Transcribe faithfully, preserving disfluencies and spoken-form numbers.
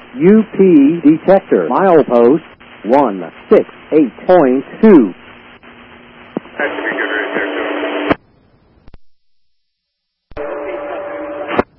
U P detector milepost one six eight point two.